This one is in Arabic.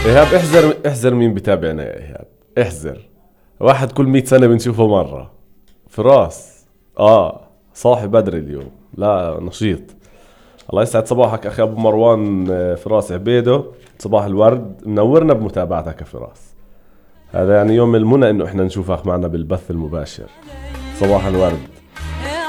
إيهاب احذر مين بتابعنا يا إيهاب. احذر، واحد كل 100 سنة بنشوفه مرة. فراس. صاحي بدري اليوم، لا نشيط. الله يسعد صباحك أخي أبو مروان. فراس عبيدو، صباح الورد، منورنا بمتابعتك يا فراس. هذا يعني يوم المنى إنه إحنا نشوفك معنا بالبث المباشر. صباح الورد.